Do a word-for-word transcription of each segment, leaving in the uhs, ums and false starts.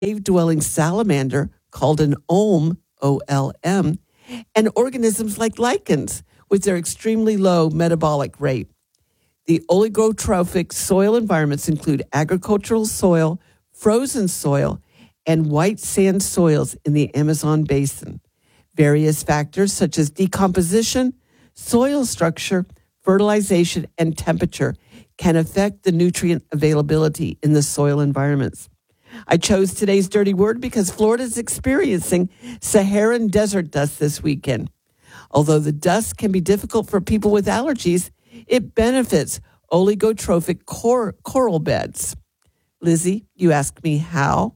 cave-dwelling salamander called an olm, O L M, and organisms like lichens with their extremely low metabolic rate. The oligotrophic soil environments include agricultural soil, frozen soil, and white sand soils in the Amazon basin. Various factors such as decomposition, soil structure, fertilization, and temperature can affect the nutrient availability in the soil environments. I chose today's dirty word because Florida is experiencing Saharan desert dust this weekend. Although the dust can be difficult for people with allergies, it benefits oligotrophic cor- coral beds. Lizzie, you asked me how.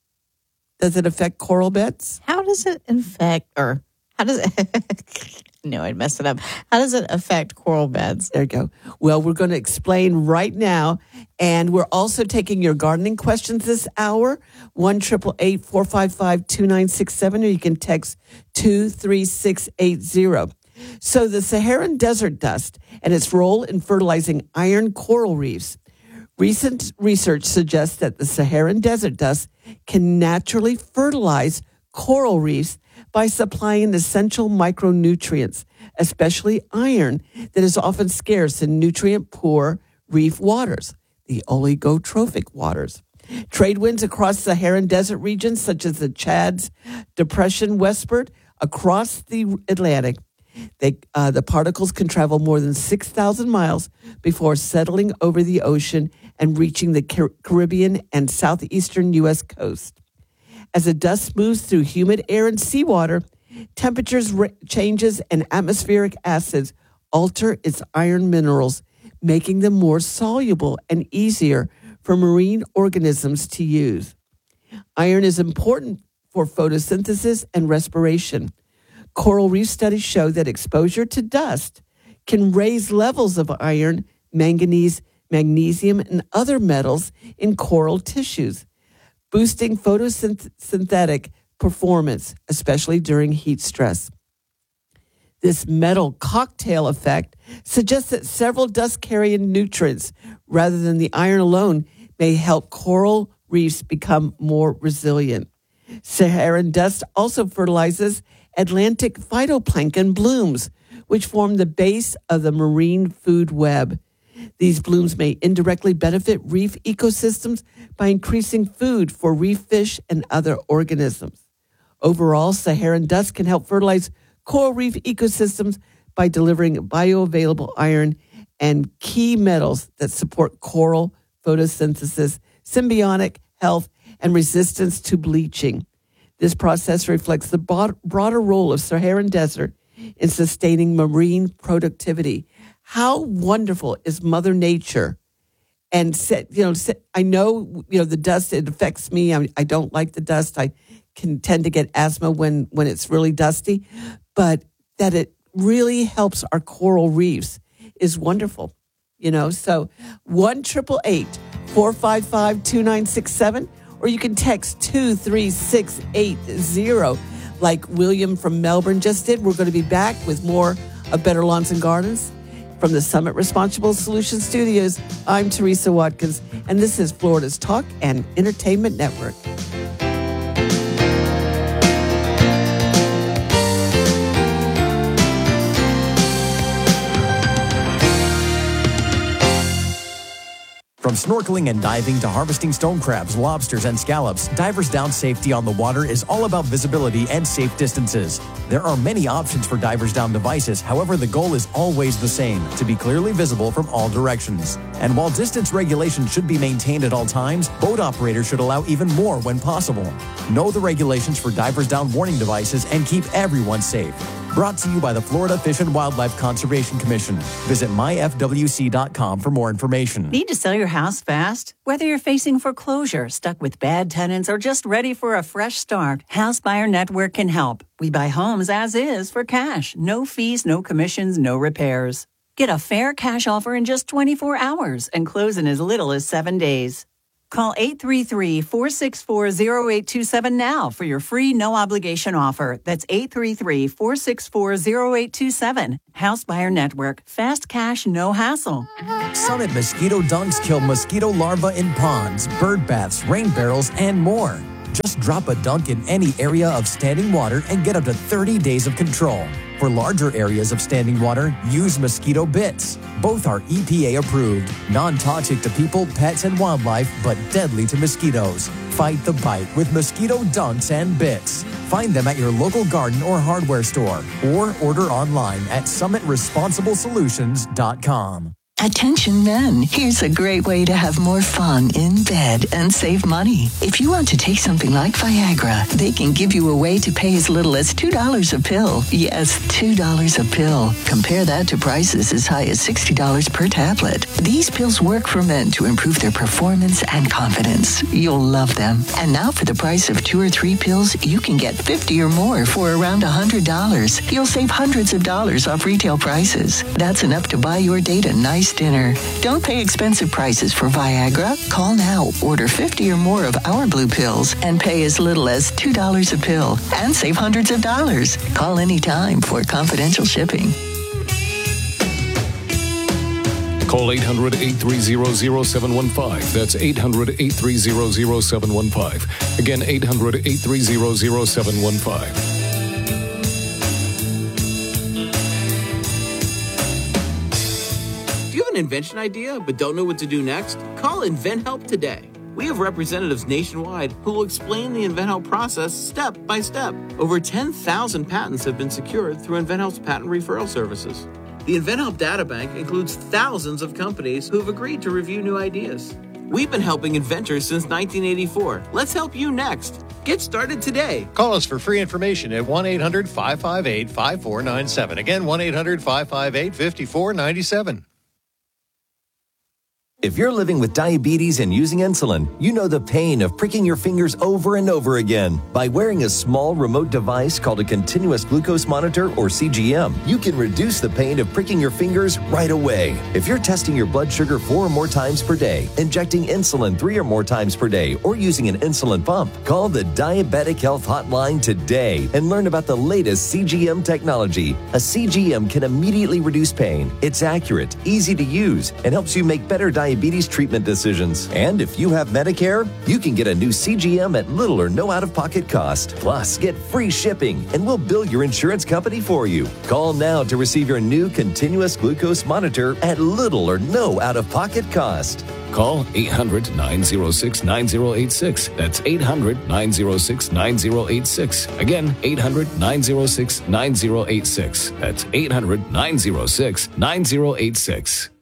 Does it affect coral beds? How does it affect, or how does it, no, I'd mess it up. How does it affect coral beds? There you go. Well, we're going to explain right now, and we're also taking your gardening questions this hour, one eight eight eight, four five five, two nine six seven, or you can text two three six eight zero. So the Saharan desert dust and its role in fertilizing iron coral reefs. Recent research suggests that the Saharan desert dust can naturally fertilize coral reefs by supplying essential micronutrients, especially iron, that is often scarce in nutrient-poor reef waters, the oligotrophic waters. Trade winds across Saharan desert regions, such as the Chad's Depression westward across the Atlantic, They, uh, the particles can travel more than six thousand miles before settling over the ocean and reaching the Car- Caribbean and southeastern U S coast. As the dust moves through humid air and seawater, temperatures ra- changes and atmospheric acids alter its iron minerals, making them more soluble and easier for marine organisms to use. Iron is important for photosynthesis and respiration. Coral reef studies show that exposure to dust can raise levels of iron, manganese, magnesium, and other metals in coral tissues, boosting photosynthetic performance, especially during heat stress. This metal cocktail effect suggests that several dust-carrying nutrients, rather than the iron alone, may help coral reefs become more resilient. Saharan dust also fertilizes Atlantic phytoplankton blooms, which form the base of the marine food web. These blooms may indirectly benefit reef ecosystems by increasing food for reef fish and other organisms. Overall, Saharan dust can help fertilize coral reef ecosystems by delivering bioavailable iron and key metals that support coral photosynthesis, symbiotic health, and resistance to bleaching. This process reflects the broad, broader role of Saharan desert in sustaining marine productivity. How wonderful is Mother Nature? And you know, I know you know the dust. It affects me. I, I don't like the dust. I can tend to get asthma when when it's really dusty, but that it really helps our coral reefs is wonderful. You know, so one triple eight four five five two nine six seven. Or you can text two three six eight zero like William from Melbourne just did. We're going to be back with more of Better Lawns and Gardens. From the Summit Responsible Solutions Studios, I'm Teresa Watkins, and this is Florida's Talk and Entertainment Network. From snorkeling and diving to harvesting stone crabs, lobsters, and scallops, Divers Down safety on the water is all about visibility and safe distances. There are many options for Divers Down devices, however, the goal is always the same, to be clearly visible from all directions. And while distance regulations should be maintained at all times, boat operators should allow even more when possible. Know the regulations for Divers Down warning devices and keep everyone safe. Brought to you by the Florida Fish and Wildlife Conservation Commission. Visit my f w c dot com for more information. Need to sell your house fast? Whether you're facing foreclosure, stuck with bad tenants, or just ready for a fresh start, House Buyer Network can help. We buy homes as is for cash. No fees, no commissions, no repairs. Get a fair cash offer in just twenty-four hours and close in as little as seven days. Call eight three three, four six four, zero eight two seven now for your free no-obligation offer. That's eight three three, four six four, zero eight two seven. House Buyer Network. Fast cash, no hassle. Summit Mosquito Dunks kill mosquito larvae in ponds, bird baths, rain barrels, and more. Just drop a dunk in any area of standing water and get up to thirty days of control. For larger areas of standing water, use Mosquito Bits. Both are E P A approved, non-toxic to people, pets, and wildlife, but deadly to mosquitoes. Fight the bite with Mosquito Dunks and Bits. Find them at your local garden or hardware store, or order online at summit responsible solutions dot com. Attention men, here's a great way to have more fun in bed and save money. If you want to take something like Viagra, they can give you a way to pay as little as two dollars a pill. Yes, two dollars a pill. Compare that to prices as high as sixty dollars per tablet. These pills work for men to improve their performance and confidence. You'll love them. And now for the price of two or three pills, you can get fifty or more for around one hundred dollars. You'll save hundreds of dollars off retail prices. That's enough to buy your date a nice dinner. Don't pay expensive prices for Viagra. Call now, order fifty or more of our blue pills, and pay as little as two dollars a pill and save hundreds of dollars. Call anytime for confidential shipping. Call eight hundred, eight three zero, zero seven one five. That's eight hundred, eight three zero, zero seven one five. Again, eight hundred, eight three zero, zero seven one five. An invention idea but don't know what to do next? Call InventHelp today. We have representatives nationwide who will explain the InventHelp process step by step. Over ten thousand patents have been secured through InventHelp's patent referral services. The InventHelp data bank includes thousands of companies who have agreed to review new ideas. We've been helping inventors since nineteen eighty-four. Let's help you next. Get started today. Call us for free information at one eight hundred, five five eight, five four nine seven. Again, one eight hundred, five five eight, five four nine seven. If you're living with diabetes and using insulin, you know the pain of pricking your fingers over and over again. By wearing a small remote device called a continuous glucose monitor, or C G M, you can reduce the pain of pricking your fingers right away. If you're testing your blood sugar four or more times per day, injecting insulin three or more times per day, or using an insulin pump, call the Diabetic Health Hotline today and learn about the latest C G M technology. A C G M can immediately reduce pain. It's accurate, easy to use, and helps you make better diabetes diabetes treatment decisions. And if you have Medicare, you can get a new C G M at little or no out-of-pocket cost. Plus, get free shipping, and we'll bill your insurance company for you. Call now to receive your new continuous glucose monitor at little or no out-of-pocket cost. Call eight hundred, nine oh six, nine oh eight six. That's eight hundred, nine oh six, nine oh eight six. Again, eight hundred, nine oh six, nine oh eight six. That's eight hundred, nine oh six, nine oh eight six.